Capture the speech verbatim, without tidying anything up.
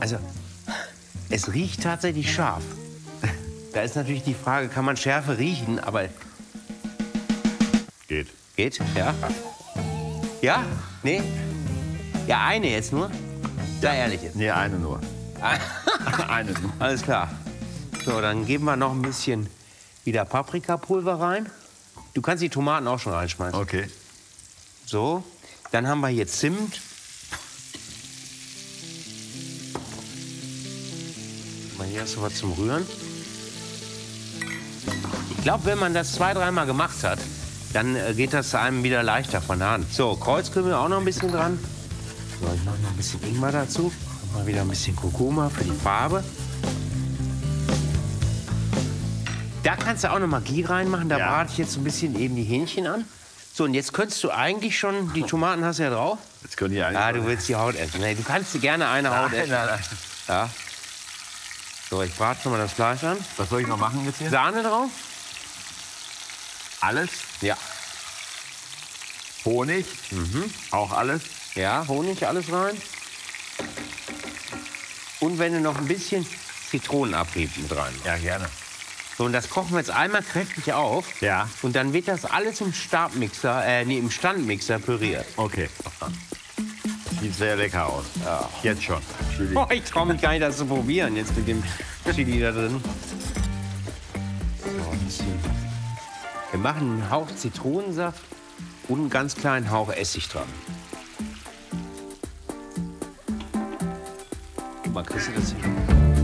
Also, es riecht tatsächlich scharf. Da ist natürlich die Frage, kann man Schärfe riechen, aber... Geht. Geht, ja. Ja? Nee? Ja, eine jetzt nur? Sei ehrlich jetzt. Nee, eine nur. Eine nur. Alles klar. So, dann geben wir noch ein bisschen wieder Paprikapulver rein. Du kannst die Tomaten auch schon reinschmeißen. Okay. So, dann haben wir hier Zimt. Mal hier hast du was zum Rühren. Ich glaube, wenn man das zwei, dreimal gemacht hat, dann äh, geht das einem wieder leichter von der Hand. So, Kreuzkümmel auch noch ein bisschen dran. So, ich mache noch ein bisschen Ingwer dazu. Mal wieder ein bisschen Kurkuma für die Farbe. Da kannst du auch noch Magie reinmachen. Da Ja. brate ich jetzt so ein bisschen eben die Hähnchen an. So, und jetzt könntest du eigentlich schon, die Tomaten hast du ja drauf. Jetzt können die eigentlich. Ah, du willst die Haut essen. Nee, du kannst gerne eine Haut Nein, essen. nein, nein. Ja. So, ich brate schon mal das Fleisch an. Was soll ich noch machen jetzt hier? Sahne drauf? Alles. Ja. Honig. Auch alles. Ja, Honig, alles rein. Und wenn du noch ein bisschen Zitronenabrieb mit rein. Ja, gerne. So, und das kochen wir jetzt einmal kräftig auf. Ja. Und dann wird das alles im Stabmixer, äh, nee, im Standmixer püriert. Okay. Sieht sehr lecker aus. Ja. Jetzt schon. Chili. Oh, ich traue mich gar nicht, das zu probieren, jetzt mit dem Chili da drin. So, ein bisschen. Wir machen einen Hauch Zitronensaft und einen ganz kleinen Hauch Essig dran. Guck mal, kriegst du das hin?